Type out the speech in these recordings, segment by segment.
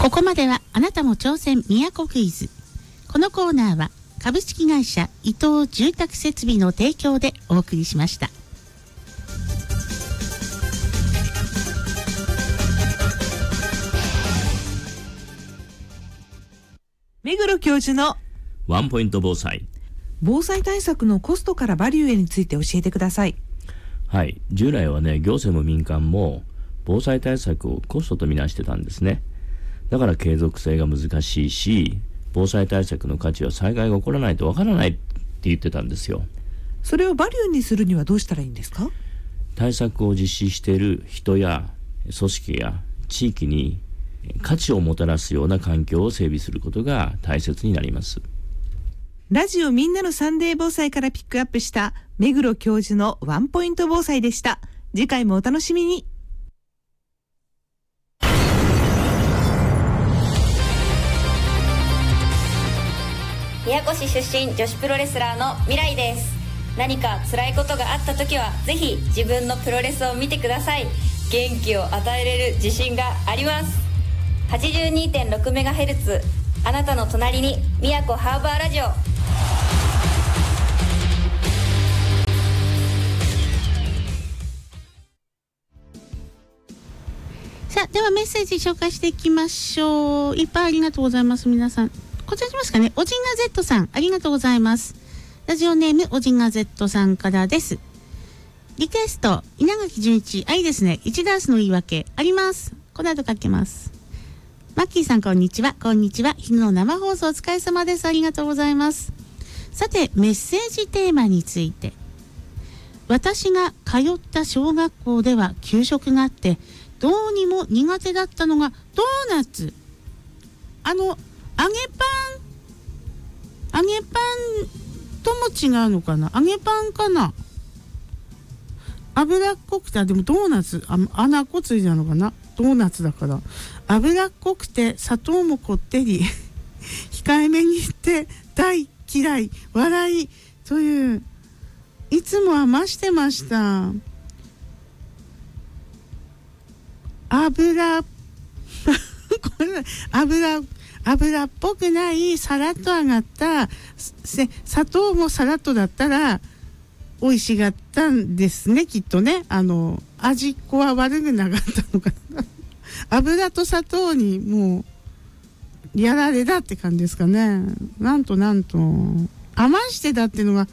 ここまではあなたも挑戦都クイズ。このコーナーは株式会社伊藤住宅設備の提供でお送りしました。 目黒教授のワンポイント防災。 防災対策のコストからバリューへについて教えてください。 はい、従来はね、行政も民間も防災対策をコストとみなしてたんですね。だから継続性が難しいし、防災対策の価値は災害が起こらないとわからないって言ってたんですよ。 それをバリューにするにはどうしたらいいんですか？ 対策を実施している人や組織や地域に価値をもたらすような環境を整備することが大切になります。 ラジオみんなのサンデー防災からピックアップした目黒教授のワンポイント防災でした。次回もお楽しみに。 宮古市出身女子プロレスラーの未来です。何か辛いことがあった時はぜひ自分のプロレスを見てください。元気を与えれる自信があります。 82.6MHz あなたの隣に宮古ハーバーラジオ。 さあ、ではメッセージ紹介していきましょう。いっぱいありがとうございます。皆さんこちらしますかね。おじんが Z さんありがとうございます。ラジオネームおじんが Z さんからです。リクエスト稲垣潤一、いいですね。1ダースの言い訳あります。この後かけます。マッキーさんこんにちは。こんにちは。昼の生放送お疲れ様です。ありがとうございます。さてメッセージテーマについて、私が通った小学校では給食があってどうにも苦手だったのがドーナツ。揚げパンとも違うのかな。揚げパンかな。脂っこくて、でもドーナツ穴っこついてるのかな。ドーナツだから脂っこくて砂糖もこってり控えめにして大嫌い笑いという、いつも余してました。油っぽくないさらっと揚がった砂糖もさらっとだったら美味しかったんですね、きっとね。味っこは悪くなかったのかな油と砂糖にもうやられたって感じですかね。なんと余してたっていうのが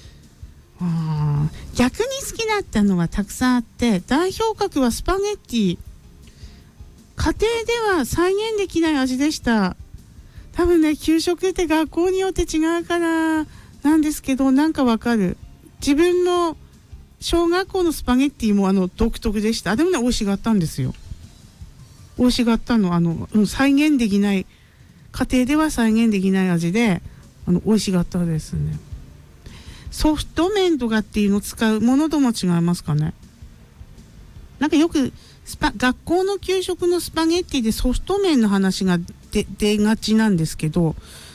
逆に好きだったのはたくさんあって、代表格はスパゲッティ。家庭では再現できない味でした。多分ね、給食って学校によって違うからなんですけど、なんかわかる。自分の小学校のスパゲッティも独特でした。でもね、美味しかったんですよ。美味しかったの。再現できない、家庭では再現できない味で美味しかったですね。ソフト麺とかっていうのを使うものとも違いますかね。なんかよく学校の給食のスパゲッティでソフト麺の話が出がちなんですけど、